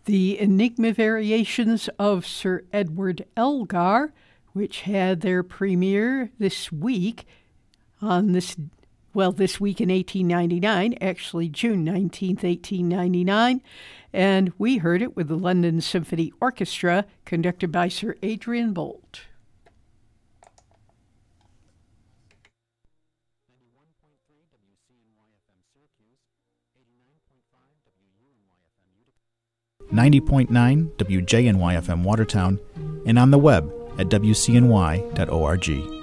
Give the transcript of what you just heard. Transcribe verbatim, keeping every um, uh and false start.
the Enigma Variations of Sir Edward Elgar, which had their premiere this week on this, well, this week in eighteen ninety-nine, actually June nineteenth, eighteen ninety-nine, and we heard it with the London Symphony Orchestra, conducted by Sir Adrian Boult. ninety point nine W J N Y F M Watertown, and on the web at W C N Y dot org.